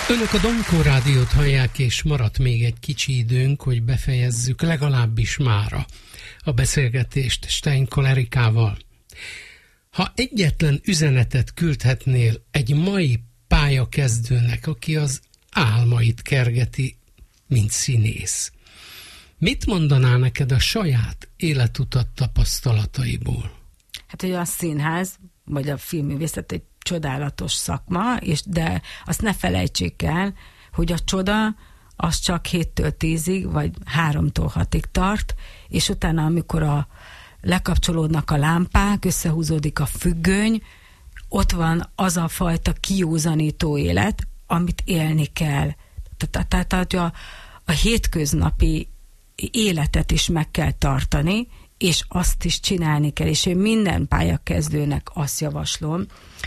Önök a Domkó Rádiót hallják, és maradt még egy kicsi időnk, hogy befejezzük legalábbis mára a beszélgetést Steinkoll Erikával. Ha egyetlen üzenetet küldhetnél egy mai pályakezdőnek, aki az álmait kergeti, mint színész, mit mondanál neked a saját életutat tapasztalataiból? Hát, hogy a színház, vagy a filmművészet egy csodálatos szakma, de azt ne felejtsék el, hogy a csoda az csak 7-től 10-ig, vagy 3-tól 6-ig tart, és utána, amikor lekapcsolódnak a lámpák, összehúzódik a függöny, ott van az a fajta kiúzanító élet, amit élni kell. Tehát a hétköznapi életet is meg kell tartani, és azt is csinálni kell, és én minden pályakezdőnek azt javaslom,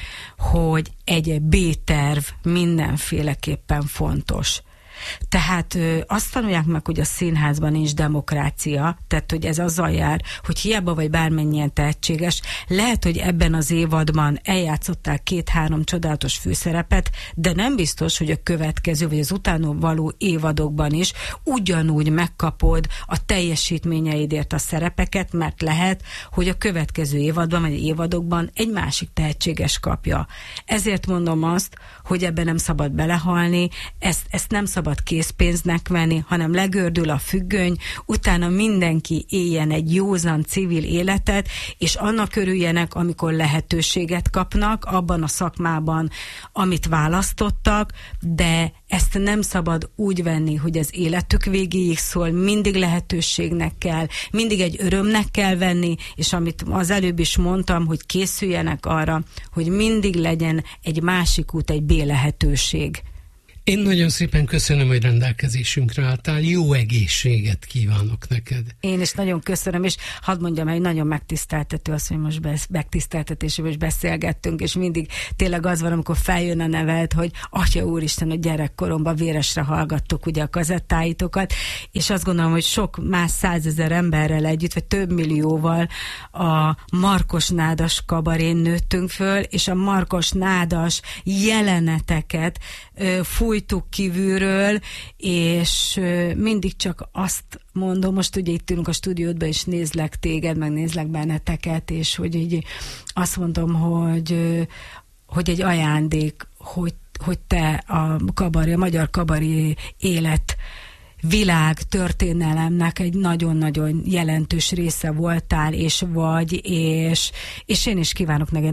hogy egy B-terv mindenféleképpen fontos. Tehát azt tanulják meg, hogy a színházban nincs demokrácia, tehát hogy ez azzal jár, hogy hiába vagy bármennyien tehetséges, lehet, hogy ebben az évadban eljátszottál 2-3 csodálatos főszerepet, de nem biztos, hogy a következő vagy az utána való évadokban is ugyanúgy megkapod a teljesítményeidért a szerepeket, mert lehet, hogy a következő évadban vagy évadokban egy másik tehetséges kapja. Ezért mondom azt, hogy ebben nem szabad belehalni, ezt nem szabad készpénznek venni, hanem legördül a függöny, utána mindenki éljen egy józan civil életet, és annak örüljenek, amikor lehetőséget kapnak abban a szakmában, amit választottak, de ezt nem szabad úgy venni, hogy az életük végéig szól, mindig lehetőségnek kell, mindig egy örömnek kell venni, és amit az előbb is mondtam, hogy készüljenek arra, hogy mindig legyen egy másik út, egy B lehetőség. Én nagyon szépen köszönöm, hogy rendelkezésünkre álltál. Jó egészséget kívánok neked. Én is nagyon köszönöm, és hadd mondjam, hogy nagyon megtiszteltető az, hogy most megtiszteltetésről is beszélgettünk, és mindig tényleg az van, amikor feljön a neved, hogy Atya Úristen, a gyerekkoromban véresre hallgattuk ugye a kazettáitokat, és azt gondolom, hogy sok más 100 000 emberrel együtt, vagy több millióval a Markos Nádas kabarén nőttünk föl, és a Markos Nádas jeleneteket fújtuk kívülről, és mindig csak azt mondom, most ugye itt ülünk a stúdiódban, és nézlek téged, meg nézlek benneteket, és hogy így azt mondom, hogy egy ajándék, hogy te a magyar kabaré élet világ történelemnek egy nagyon-nagyon jelentős része voltál, és vagy, és én is kívánok neked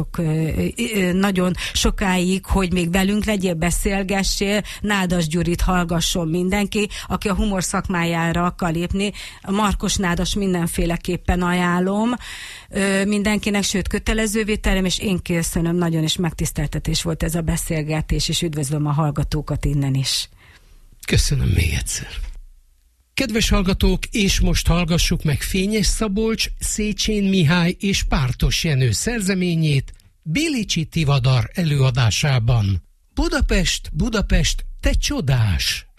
nagyon sokáig, hogy még velünk legyél, beszélgessél, Nádas Gyurit hallgasson mindenki, aki a humor szakmájára akar lépni. A Markos Nádas mindenféleképpen ajánlom mindenkinek, sőt kötelezővé terem, és én köszönöm, nagyon is megtiszteltetés volt ez a beszélgetés, és üdvözlöm a hallgatókat innen is. Köszönöm még egyszer. Kedves hallgatók, és most hallgassuk meg Fényes Szabolcs, Széchenyi Mihály és Pártos Jenő szerzeményét Bélicsi Tivadar előadásában. Budapest, Budapest, te csodás!